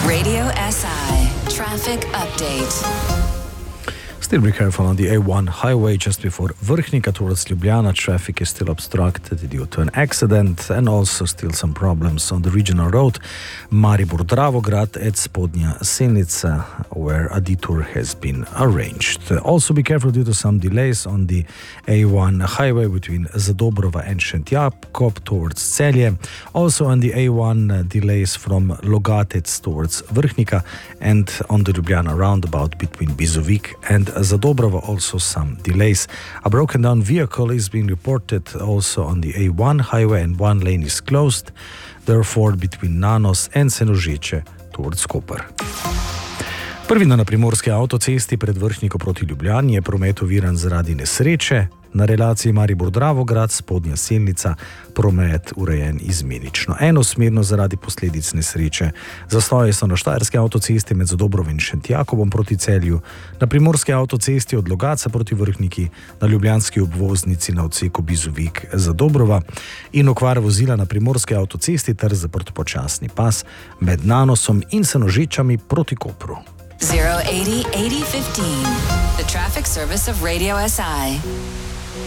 Radio SI Traffic Update. Still be careful on the A1 highway just before Vrhnika towards Ljubljana. Traffic is still obstructed due to an accident, and also still some problems on the regional road Maribor-Dravograd at Spodnja Selnica, where a detour has been arranged. Also be careful due to some delays on the A1 highway between Zadobrova and Šentjakov towards Celje. Also on the A1 delays from Logatec towards Vrhnika, and on the Ljubljana roundabout between Bizovik and Zadobrova also some delays. A broken down vehicle is being reported also on the A1 highway, and one lane is closed, therefore between Nanos and Senožeče towards Koper. Prvino na primorski avtocesti pred Vrhniko proti Ljubljani je promet oviran zaradi nesreče. Na relaciji Maribor-Dravograd, Spodnja Selnica, promet urejen izmenično, enosmerno zaradi posledic nesreče. Zastoji so na štajerski avtocesti med Zadobrovo in Šentjakovom proti Celju, na primorski avtocesti od Logatca proti Vrhniki, na ljubljanski obvoznici na odseku Bizovik-Zadobrova in okvare vozila na primorski avtocesti ter zaprt počasni pas med Nanosom in Senožečami proti Kopru. 080 80 15, the traffic service of Radio SI.